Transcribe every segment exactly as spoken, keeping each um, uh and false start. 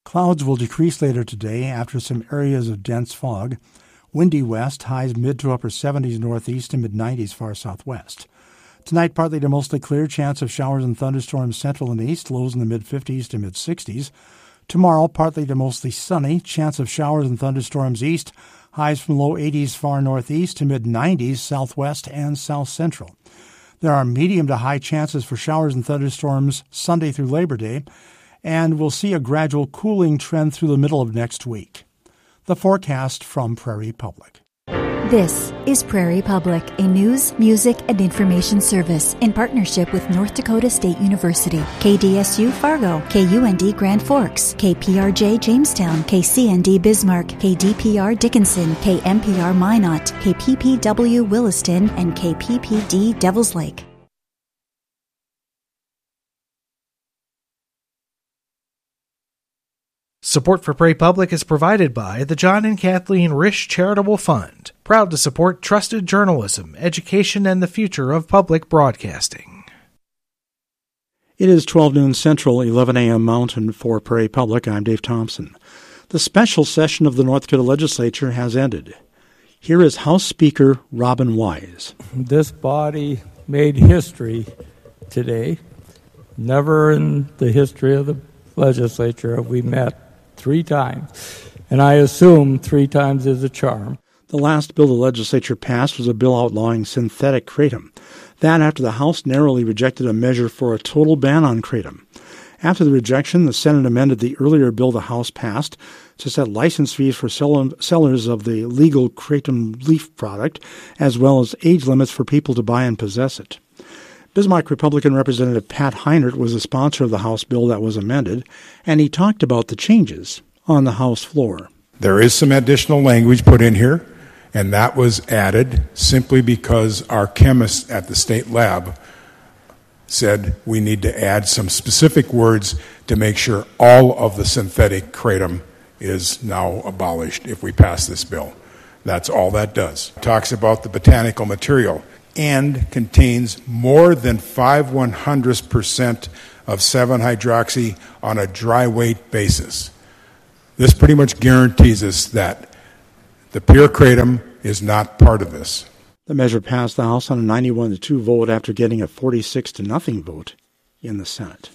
Clouds will decrease later today after some areas of dense fog. Windy west, highs mid to upper seventies northeast and mid nineties far southwest. Tonight, partly to mostly clear, chance of showers and thunderstorms central and east, lows in the mid fifties to mid sixties. Tomorrow, partly to mostly sunny, chance of showers and thunderstorms east, highs from low eighties far northeast to mid nineties southwest and south central. There are medium to high chances for showers and thunderstorms Sunday through Labor Day, and we'll see a gradual cooling trend through the middle of next week. The forecast from Prairie Public. This is Prairie Public, a news, music, and information service in partnership with North Dakota State University, K D S U Fargo, K U N D Grand Forks, K P R J Jamestown, K C N D Bismarck, K D P R Dickinson, K M P R Minot, K P P W Williston, and K P P D Devils Lake. Support for Prairie Public is provided by the John and Kathleen Risch Charitable Fund, proud to support trusted journalism, education, and the future of public broadcasting. It is twelve noon Central, eleven a.m. Mountain for Prairie Public. I'm Dave Thompson. The special session of the North Dakota Legislature has ended. Here is House Speaker Robin Wise. This body made history today. Never in the history of the legislature have we met three times, and I assume three times is a charm. The last bill the legislature passed was a bill outlawing synthetic kratom. That after the House narrowly rejected a measure for a total ban on kratom. After the rejection, the Senate amended the earlier bill the House passed to set license fees for sell- sellers of the legal kratom leaf product, as well as age limits for people to buy and possess it. Bismarck Republican Representative Pat Heinert was the sponsor of the House bill that was amended, and he talked about the changes on the House floor. There is some additional language put in here, and that was added simply because our chemists at the state lab said we need to add some specific words to make sure all of the synthetic kratom is now abolished if we pass this bill. That's all that does. It talks about the botanical material and contains more than five one hundredths percent of seven hydroxy on a dry weight basis. This pretty much guarantees us that the pure kratom is not part of this. The measure passed the House on a ninety-one to two vote after getting a forty-six to nothing vote in the Senate.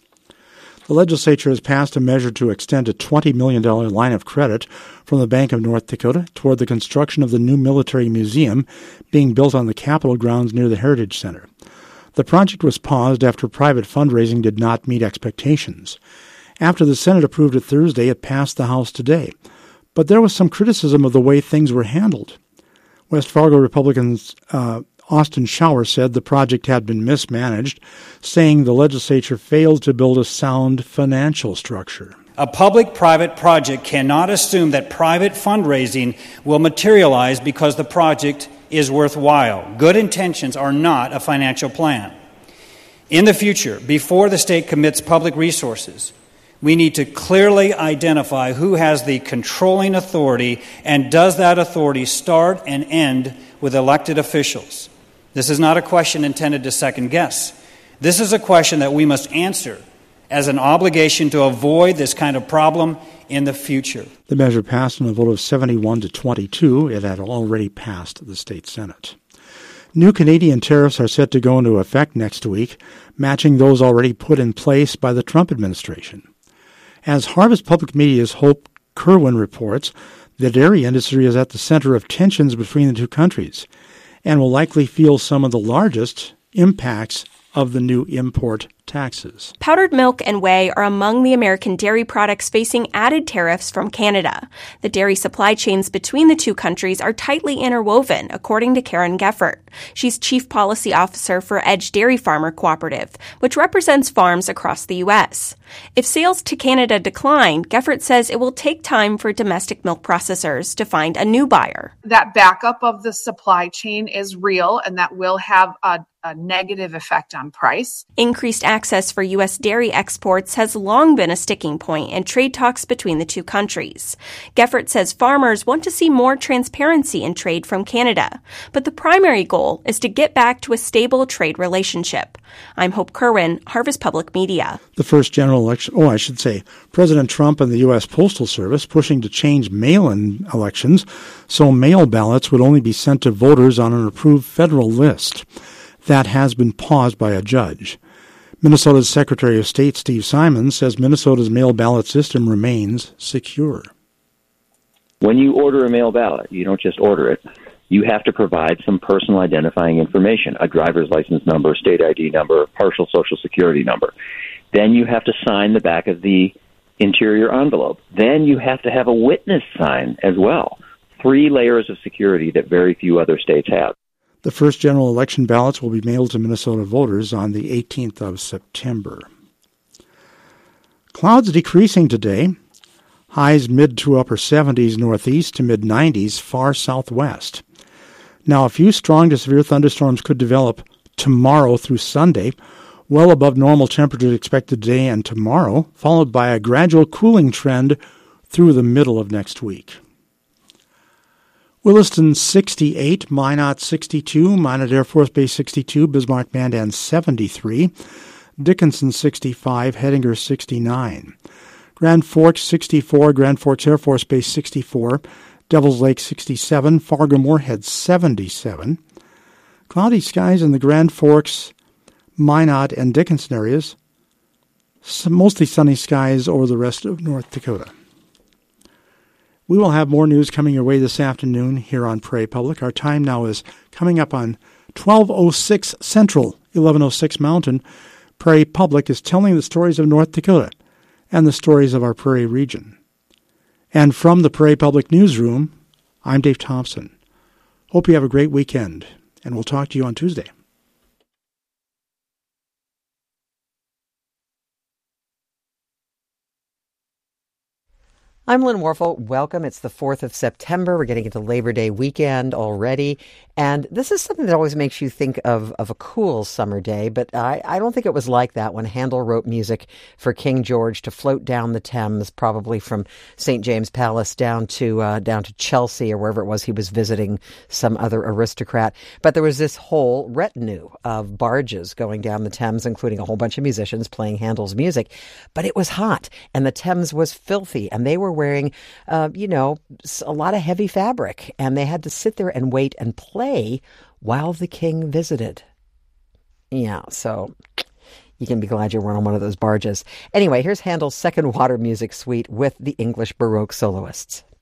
The legislature has passed a measure to extend a twenty million dollars line of credit from the Bank of North Dakota toward the construction of the new military museum being built on the Capitol grounds near the Heritage Center. The project was paused after private fundraising did not meet expectations. After the Senate approved it Thursday, it passed the House today. But there was some criticism of the way things were handled. West Fargo Republicans uh, Austin Schauer said the project had been mismanaged, saying the legislature failed to build a sound financial structure. A public-private project cannot assume that private fundraising will materialize because the project is worthwhile. Good intentions are not a financial plan. In the future, before the state commits public resources, we need to clearly identify who has the controlling authority, and does that authority start and end with elected officials. This is not a question intended to second guess. This is a question that we must answer as an obligation to avoid this kind of problem in the future. The measure passed on a vote of seventy-one to twenty-two. It had already passed the state Senate. New Canadian tariffs are set to go into effect next week, matching those already put in place by the Trump administration. As Harvest Public Media's Hope Kerwin reports, the dairy industry is at the center of tensions between the two countries and will likely feel some of the largest impacts of the new import taxes. Powdered milk and whey are among the American dairy products facing added tariffs from Canada. The dairy supply chains between the two countries are tightly interwoven, according to Karen Geffert. She's Chief Policy Officer for Edge Dairy Farmer Cooperative, which represents farms across the U S. If sales to Canada decline, Geffert says it will take time for domestic milk processors to find a new buyer. That backup of the supply chain is real, and that will have a, a negative effect on price. Increased access for U S dairy exports has long been a sticking point in trade talks between the two countries. Geffert says farmers want to see more transparency in trade from Canada, but the primary goal is to get back to a stable trade relationship. I'm Hope Kerwin, Harvest Public Media. The first general election, oh, I should say, President Trump and the U S Postal Service pushing to change mail-in elections so mail ballots would only be sent to voters on an approved federal list. That has been paused by a judge. Minnesota's Secretary of State Steve Simons says Minnesota's mail ballot system remains secure. When you order a mail ballot, you don't just order it. You have to provide some personal identifying information, a driver's license number, state I D number, partial social security number. Then you have to sign the back of the interior envelope. Then you have to have a witness sign as well. Three layers of security that very few other states have. The first general election ballots will be mailed to Minnesota voters on the eighteenth of September. Clouds decreasing today. Highs mid to upper seventies northeast to mid nineties far southwest. Now, a few strong to severe thunderstorms could develop tomorrow through Sunday, well above normal temperatures expected today and tomorrow, followed by a gradual cooling trend through the middle of next week. Williston sixty-eight, Minot sixty-two, Minot Air Force Base sixty-two, Bismarck Mandan seventy-three, Dickinson sixty-five, Hettinger sixty-nine, Grand Forks sixty-four, Grand Forks Air Force Base sixty-four, Devils Lake sixty-seven, Fargo Moorhead seventy-seven. Cloudy skies in the Grand Forks, Minot, and Dickinson areas. Some mostly sunny skies over the rest of North Dakota. We will have more news coming your way this afternoon here on Prairie Public. Our time now is coming up on twelve oh six Central, eleven oh six Mountain. Prairie Public is telling the stories of North Dakota and the stories of our Prairie region. And from the Prairie Public Newsroom, I'm Dave Thompson. Hope you have a great weekend, and we'll talk to you on Tuesday. I'm Lynn Warfel. Welcome. It's the fourth of September. We're getting into Labor Day weekend already. And this is something that always makes you think of, of a cool summer day, but I, I don't think it was like that when Handel wrote music for King George to float down the Thames, probably from Saint James Palace down to uh, down to Chelsea or wherever it was he was visiting some other aristocrat. But there was this whole retinue of barges going down the Thames, including a whole bunch of musicians playing Handel's music. But it was hot, and the Thames was filthy, and they were wearing, uh, you know, a lot of heavy fabric, and they had to sit there and wait and play while the king visited. Yeah, so you can be glad you weren't on one of those barges. Anyway, here's Handel's second water music suite with the English Baroque soloists.